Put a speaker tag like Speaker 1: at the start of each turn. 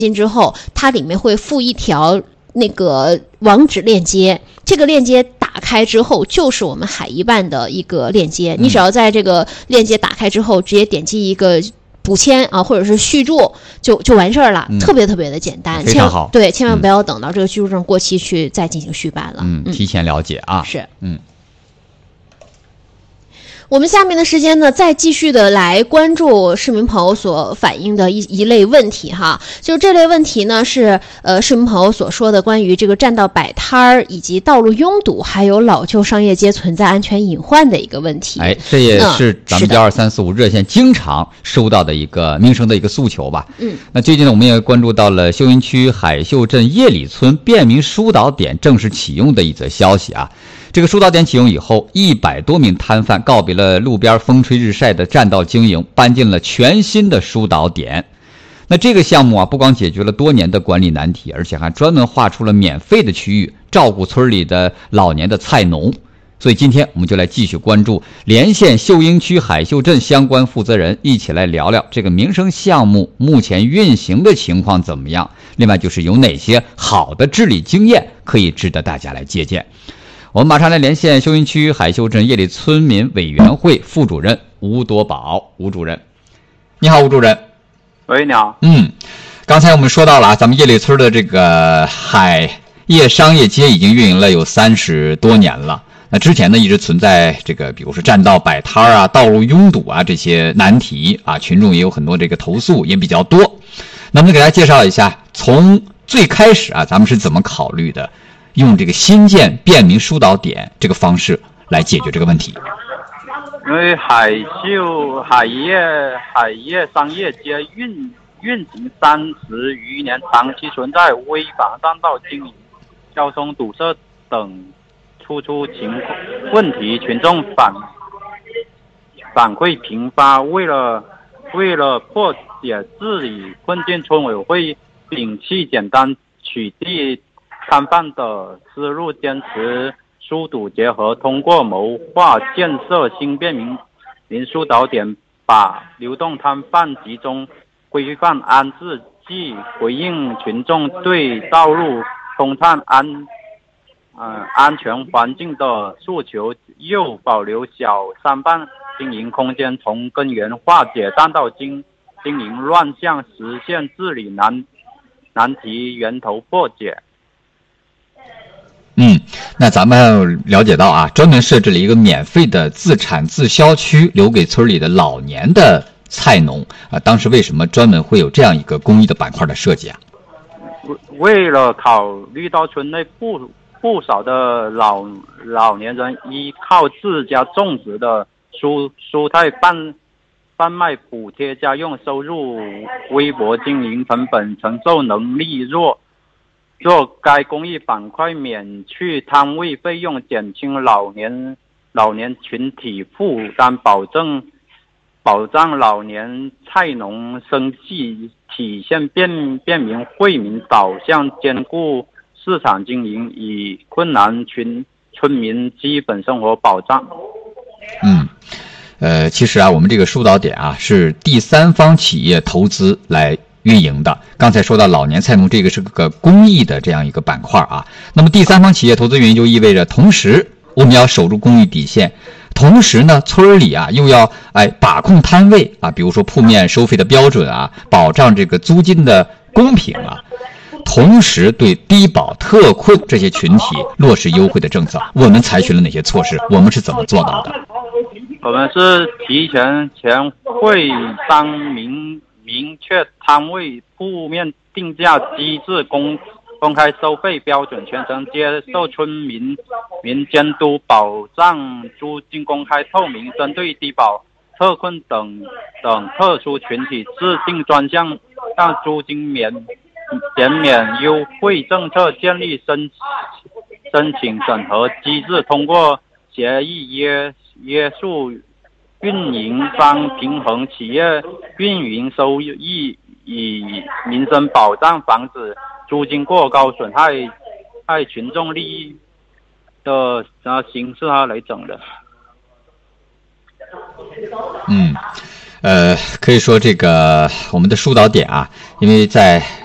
Speaker 1: 金之后，它里面会附一条那个网址链接，这个链接打开之后就是我们海一办的一个链接，你只要在这个链接打开之后直接点击一个补签啊，或者是续注就完事儿了，特别特别的简单，
Speaker 2: 非常好。
Speaker 1: 对，千万不要等到这个居住证过期去再进行续办了。
Speaker 2: 提前了解啊。
Speaker 1: 是。我们下面的时间呢，再继续的来关注市民朋友所反映的一类问题哈，就这类问题呢是市民朋友所说的关于这个占道摆摊儿以及道路拥堵，还有老旧商业街存在安全隐患的一个问题。
Speaker 2: 这也是咱们12345热线经常收到的一个民生的一个诉求吧。那最近呢，我们也关注到了秀英区海秀镇叶里村便民疏导点正式启用的一则消息啊。这个疏导点启用以后，100多名摊贩告别了路边风吹日晒的占道经营，搬进了全新的疏导点。那这个项目啊，不光解决了多年的管理难题，而且还专门划出了免费的区域，照顾村里的老年的菜农。所以今天我们就来继续关注，连线秀英区海秀镇相关负责人，一起来聊聊这个民生项目目前运行的情况怎么样，另外就是有哪些好的治理经验可以值得大家来借鉴。我们马上来连线秀英区海秀镇叶里村民委员会副主任吴多宝，吴主任。你好，吴主任。
Speaker 3: 喂，你好。
Speaker 2: 刚才我们说到了咱们叶里村的这个海业商业街已经运营了有30多年了。那之前呢，一直存在这个比如说占道摆摊啊、道路拥堵啊这些难题啊，群众也有很多这个投诉也比较多。能不能给大家介绍一下，从最开始啊，咱们是怎么考虑的？用这个新建便民疏导点这个方式来解决这个问题。
Speaker 3: 因为海业商业街运行30余年，长期存在违法占道经营、交通堵塞等突出问题，群众反馈频发。为了破解治理困境，村委会摒弃简单取缔摊贩的思路，坚持疏堵结合，通过谋划建设新便民疏导点，把流动摊贩集中规范安置，既回应群众对道路通畅安全环境的诉求，又保留小商贩经营空间，从根源化解占道经营乱象，实现治理难题源头破解。
Speaker 2: 那咱们了解到啊，专门设置了一个免费的自产自销区，留给村里的老年的菜农啊。当时为什么专门会有这样一个公益的板块的设计啊？
Speaker 3: 为了考虑到村内不少的老年人依靠自家种植的蔬菜贩卖补贴家用，收入微薄，经营成本承受能力弱。该公益板块免去摊位费用，减轻老年群体负担，保障老年菜农生计，体现便民惠民导向，兼顾市场经营，以困难村民基本生活保障。
Speaker 2: 其实啊，我们这个疏导点啊是第三方企业投资来运营的。刚才说到老年菜农，这个是个公益的这样一个板块啊。那么第三方企业投资运营就意味着，同时我们要守住公益底线，同时呢，村里啊又要把控摊位啊，比如说铺面收费的标准啊，保障这个租金的公平啊，同时对低保特困这些群体落实优惠的政策。我们采取了哪些措施？我们是怎么做到的？
Speaker 3: 我们是提前会商明确摊位铺面定价机制，公开收费标准，全程接受村民监督，保障租金公开透明。针对低保、特困等特殊群体，制定专项让租金减免优惠政策，建立申请审核机制，通过协议约束运营商，平衡企业运营收益，以民生保障，防止租金过高损害群众利益的形式来整的。
Speaker 2: 可以说这个我们的疏导点啊，因为在